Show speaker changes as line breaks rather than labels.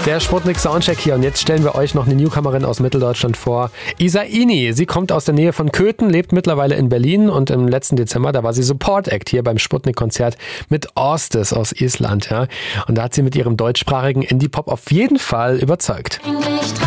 Der Sputnik Soundcheck hier und jetzt stellen wir euch noch eine Newcomerin aus Mitteldeutschland vor. Isa Ini, sie kommt aus der Nähe von Köthen, lebt mittlerweile in Berlin und im letzten Dezember, da war sie Support Act hier beim Sputnik-Konzert mit Orsted aus Island. Ja. Und da hat sie mit ihrem deutschsprachigen Indie-Pop auf jeden Fall überzeugt.